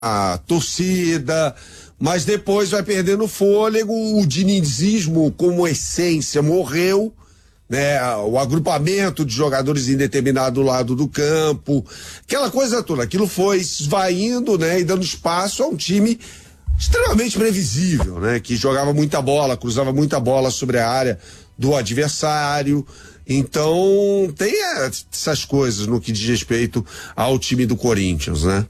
a torcida, mas depois vai perdendo fôlego, o dinizismo como essência morreu, né? O agrupamento de jogadores em determinado lado do campo, aquela coisa toda, aquilo foi esvaindo, né? E dando espaço a um time extremamente previsível, né? Que jogava muita bola, cruzava muita bola sobre a área do adversário. Então tem essas coisas no que diz respeito ao time do Corinthians, né?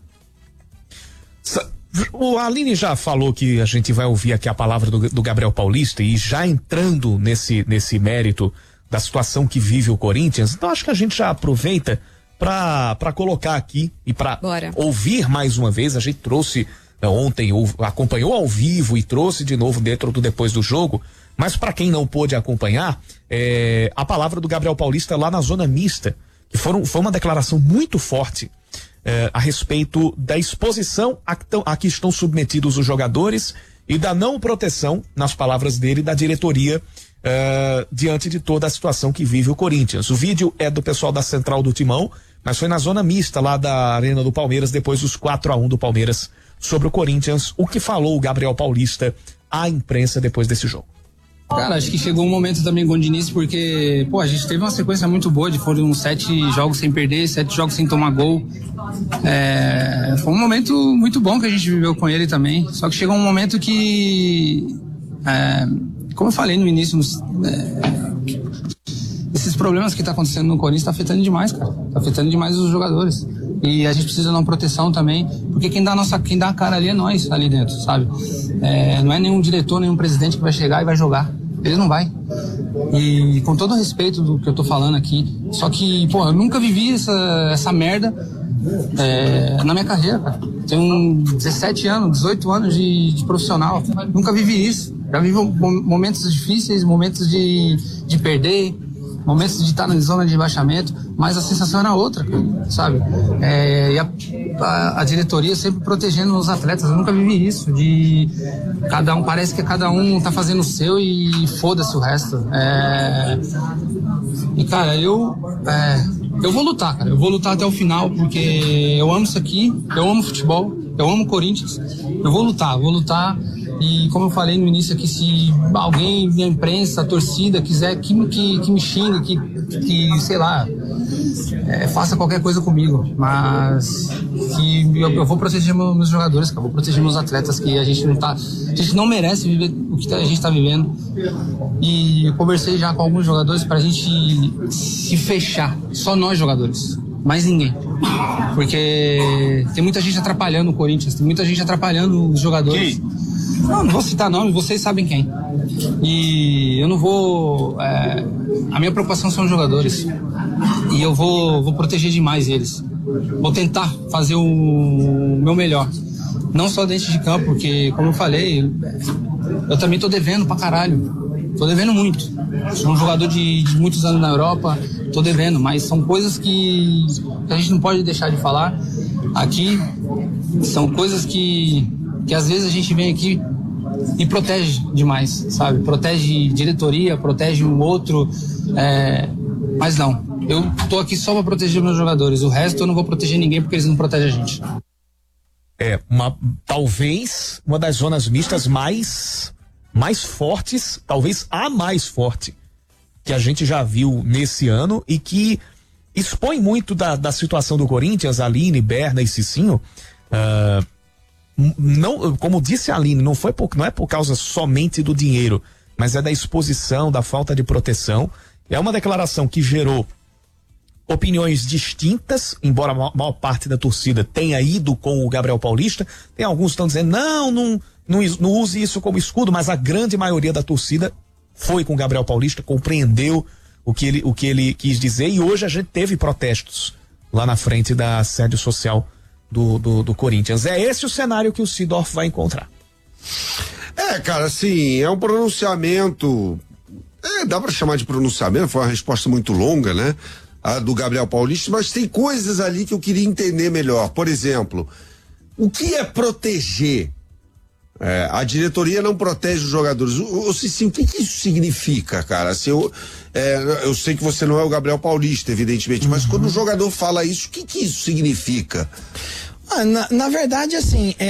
O Aline já falou que a gente vai ouvir aqui a palavra do Gabriel Paulista, e já entrando nesse mérito da situação que vive o Corinthians, então acho que a gente já aproveita para colocar aqui e para ouvir mais uma vez. A gente trouxe ontem, acompanhou ao vivo e trouxe de novo dentro do depois do jogo, mas para quem não pôde acompanhar, a palavra do Gabriel Paulista lá na zona mista, que foi uma declaração muito forte a respeito da exposição a que estão submetidos os jogadores e da não proteção, nas palavras dele, da diretoria diante de toda a situação que vive o Corinthians. O vídeo é do pessoal da Central do Timão, mas foi na zona mista lá da Arena do Palmeiras, depois dos 4-1 do Palmeiras sobre o Corinthians. O que falou o Gabriel Paulista à imprensa depois desse jogo? Cara, acho que chegou um momento também, Gondinice, porque, a gente teve uma sequência muito boa, foram 7 jogos sem perder, 7 jogos sem tomar gol. Foi um momento muito bom que a gente viveu com ele também, só que chegou um momento que, como eu falei no início, esses problemas que tá acontecendo no Corinthians tá afetando demais, cara, tá afetando demais os jogadores. E a gente precisa de uma proteção também, porque quem dá a cara ali é nós, ali dentro, sabe? Não é nenhum diretor, nenhum presidente que vai chegar e vai jogar. Ele não vai. E com todo o respeito do que eu tô falando aqui, só que, eu nunca vivi essa merda na minha carreira, cara. Tenho 17 anos, 18 anos de profissional. Nunca vivi isso. Já vivi momentos difíceis, momentos de perder, momentos de estar na zona de rebaixamento, mas a sensação era outra, sabe? E a diretoria sempre protegendo os atletas. Eu nunca vivi isso, parece que cada um tá fazendo o seu e foda-se o resto. E, cara, eu vou lutar, cara. Eu vou lutar até o final, porque eu amo isso aqui, eu amo futebol, eu amo Corinthians. Eu vou lutar. E como eu falei no início aqui, se alguém da imprensa, a torcida, quiser que me xingue, que sei lá, faça qualquer coisa comigo, mas que eu vou proteger meus jogadores, cara, vou proteger meus atletas, que a gente não merece viver o que a gente tá vivendo. E eu conversei já com alguns jogadores pra gente se fechar, só nós jogadores, mais ninguém. Porque tem muita gente atrapalhando o Corinthians, tem muita gente atrapalhando os jogadores. Não vou citar nomes, vocês sabem quem. E eu não vou... a minha preocupação são os jogadores. E eu vou proteger demais eles. Vou tentar fazer o meu melhor. Não só dentro de campo, porque, como eu falei, eu também tô devendo pra caralho. Tô devendo muito. Sou um jogador de muitos anos na Europa, tô devendo, mas são coisas que a gente não pode deixar de falar aqui. São coisas que às vezes a gente vem aqui e protege demais, sabe? Protege diretoria, protege um outro, mas não. Eu tô aqui só pra proteger meus jogadores. O resto eu não vou proteger ninguém, porque eles não protegem a gente. Talvez uma das zonas mistas mais fortes, talvez a mais forte que a gente já viu nesse ano, e que expõe muito da situação do Corinthians. Aline, Berna e Cicinho. Não, como disse a Aline, não é por causa somente do dinheiro, mas é da exposição, da falta de proteção. É uma declaração que gerou opiniões distintas, embora a maior parte da torcida tenha ido com o Gabriel Paulista. Tem alguns que estão dizendo, não use isso como escudo, mas a grande maioria da torcida foi com o Gabriel Paulista, compreendeu o que ele quis dizer, e hoje a gente teve protestos lá na frente da sede social do Corinthians. É esse o cenário que o Seedorf vai encontrar. Cara, assim, é um pronunciamento, dá pra chamar de pronunciamento, foi uma resposta muito longa, né? A do Gabriel Paulista, mas tem coisas ali que eu queria entender melhor. Por exemplo, o que é proteger? A diretoria não protege os jogadores. Cicinho, o que isso significa, cara? Assim, eu sei que você não é o Gabriel Paulista, evidentemente, mas quando o jogador fala isso, o que isso significa? Na verdade, assim,